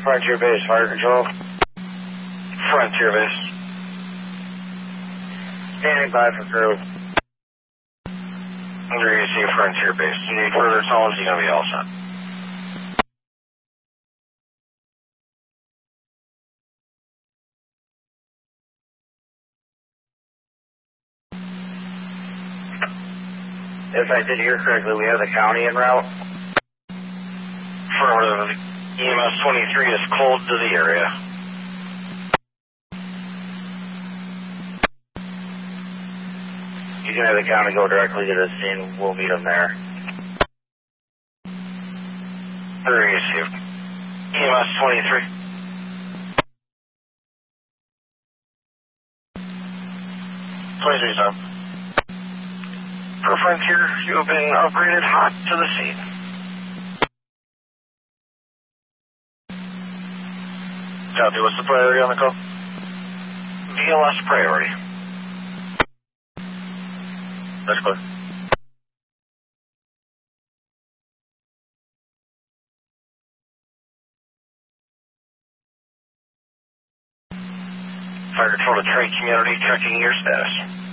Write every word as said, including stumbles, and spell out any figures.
Frontier Base, Fire Control. Frontier Base. Standing by for crew. Under E C Frontier Base. Do you need further calls? You're going to be all set. If I did hear correctly, we have the county en route. Affirmative. E M S twenty-three is cold to the area. You can have the county go directly to the scene. We'll meet them there. Under E C. E M S twenty-three. twenty-three's up. For Frontier, you have been upgraded hot to the scene. Copy. What's the priority on the call? V L S priority. That's clear. Fire Control to Trade Community, checking your status.